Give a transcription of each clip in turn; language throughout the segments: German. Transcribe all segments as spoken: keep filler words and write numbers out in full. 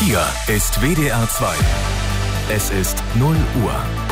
Hier ist W D R zwei. Es ist null Uhr.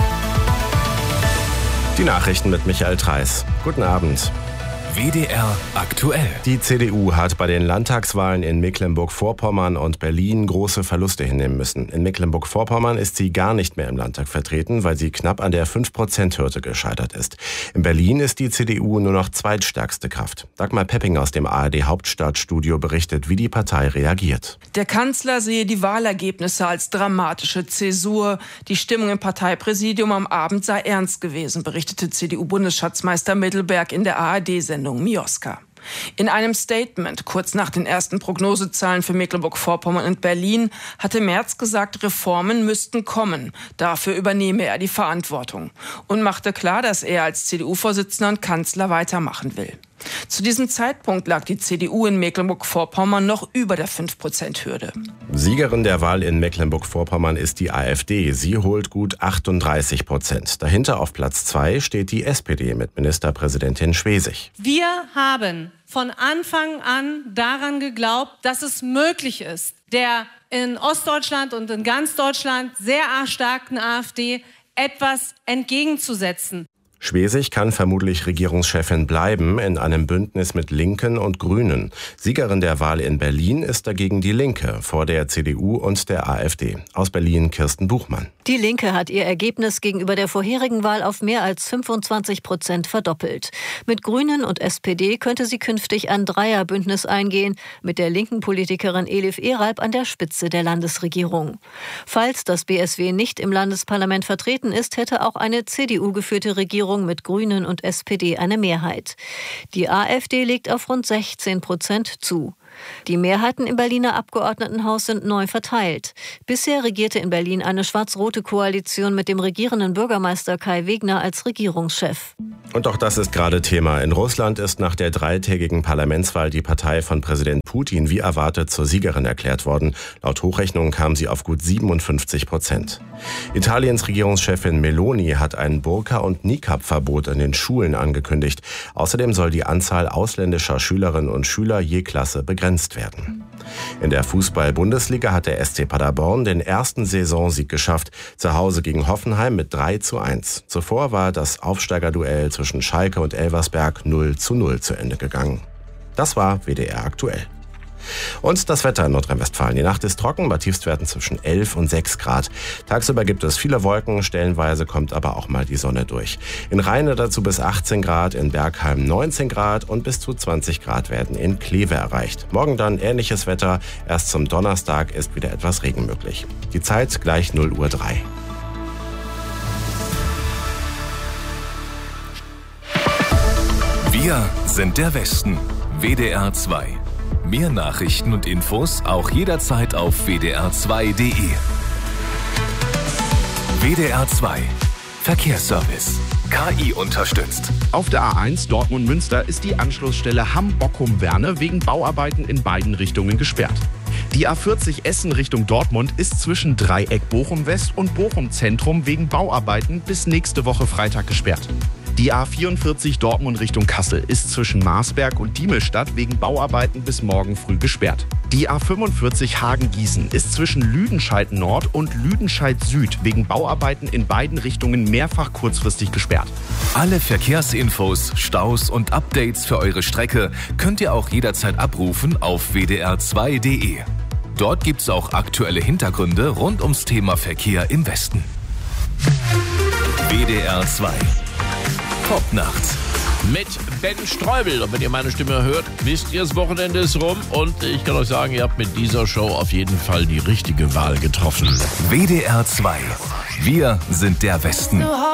Die Nachrichten mit Michael Treiß. Guten Abend. W D R aktuell. Die C D U hat bei den Landtagswahlen in Mecklenburg-Vorpommern und Berlin große Verluste hinnehmen müssen. In Mecklenburg-Vorpommern ist sie gar nicht mehr im Landtag vertreten, weil sie knapp an der fünf Prozent Hürde gescheitert ist. In Berlin ist die C D U nur noch zweitstärkste Kraft. Dagmar Pepping aus dem A R D Hauptstadtstudio berichtet, wie die Partei reagiert. Der Kanzler sehe die Wahlergebnisse als dramatische Zäsur. Die Stimmung im Parteipräsidium am Abend sei ernst gewesen, berichtete C D U-Bundesschatzmeister Mittelberg in der A R D-Sendung Mioska. In einem Statement kurz nach den ersten Prognosezahlen für Mecklenburg-Vorpommern und Berlin hatte Merz gesagt, Reformen müssten kommen. Dafür übernehme er die Verantwortung und machte klar, dass er als C D U-Vorsitzender und Kanzler weitermachen will. Zu diesem Zeitpunkt lag die C D U in Mecklenburg-Vorpommern noch über der fünf Prozent Hürde. Siegerin der Wahl in Mecklenburg-Vorpommern ist die AfD. Sie holt gut achtunddreißig Prozent. Dahinter auf Platz zwei steht die S P D mit Ministerpräsidentin Schwesig. Wir haben von Anfang an daran geglaubt, dass es möglich ist, der in Ostdeutschland und in ganz Deutschland sehr starken AfD etwas entgegenzusetzen. Schwesig kann vermutlich Regierungschefin bleiben in einem Bündnis mit Linken und Grünen. Siegerin der Wahl in Berlin ist dagegen die Linke vor der C D U und der AfD. Aus Berlin Kirsten Buchmann. Die Linke hat ihr Ergebnis gegenüber der vorherigen Wahl auf mehr als fünfundzwanzig Prozent verdoppelt. Mit Grünen und S P D könnte sie künftig ein Dreierbündnis eingehen, mit der linken Politikerin Elif Eralp an der Spitze der Landesregierung. Falls das B S W nicht im Landesparlament vertreten ist, hätte auch eine C D U-geführte Regierung mit Grünen und S P D eine Mehrheit. Die AfD legt auf rund sechzehn Prozent zu. Die Mehrheiten im Berliner Abgeordnetenhaus sind neu verteilt. Bisher regierte in Berlin eine schwarz-rote Koalition mit dem regierenden Bürgermeister Kai Wegner als Regierungschef. Und auch das ist gerade Thema. In Russland ist nach der dreitägigen Parlamentswahl die Partei von Präsident Putin wie erwartet zur Siegerin erklärt worden. Laut Hochrechnung kam sie auf gut siebenundfünfzig Prozent. Italiens Regierungschefin Meloni hat ein Burka- und Niqab-Verbot in den Schulen angekündigt. Außerdem soll die Anzahl ausländischer Schülerinnen und Schüler je Klasse begrenzt werden. In der Fußball-Bundesliga hat der S C Paderborn den ersten Saisonsieg geschafft. Zu Hause gegen Hoffenheim mit drei zu eins. Zuvor war das Aufsteigerduell zwischen Schalke und Elversberg null zu null zu Ende gegangen. Das war W D R aktuell. Und das Wetter in Nordrhein-Westfalen. Die Nacht ist trocken, bei Tiefstwerten zwischen elf und sechs Grad. Tagsüber gibt es viele Wolken, stellenweise kommt aber auch mal die Sonne durch. In Rheine dazu bis achtzehn Grad, in Bergheim neunzehn Grad und bis zu zwanzig Grad werden in Kleve erreicht. Morgen dann ähnliches Wetter, erst zum Donnerstag ist wieder etwas Regen möglich. Die Zeit gleich null Uhr drei. Wir sind der Westen. W D R zwei. Mehr Nachrichten und Infos auch jederzeit auf w d r zwei punkt d e. W D R zwei. Verkehrsservice. K I unterstützt. Auf der A eins Dortmund-Münster ist die Anschlussstelle Hamm-Bockum-Werne wegen Bauarbeiten in beiden Richtungen gesperrt. Die A vierzig Essen Richtung Dortmund ist zwischen Dreieck Bochum-West und Bochum-Zentrum wegen Bauarbeiten bis nächste Woche Freitag gesperrt. Die A vierundvierzig Dortmund Richtung Kassel ist zwischen Marsberg und Diemelstadt wegen Bauarbeiten bis morgen früh gesperrt. Die A fünfundvierzig Hagen-Gießen ist zwischen Lüdenscheid Nord und Lüdenscheid Süd wegen Bauarbeiten in beiden Richtungen mehrfach kurzfristig gesperrt. Alle Verkehrsinfos, Staus und Updates für eure Strecke könnt ihr auch jederzeit abrufen auf w d r zwei punkt d e. Dort gibt's auch aktuelle Hintergründe rund ums Thema Verkehr im Westen. W D R zwei. Popnacht. Mit Ben Streubel. Und wenn ihr meine Stimme hört, wisst ihr, das Wochenende ist rum. Und ich kann euch sagen, ihr habt mit dieser Show auf jeden Fall die richtige Wahl getroffen. W D R zwei. Wir sind der Westen.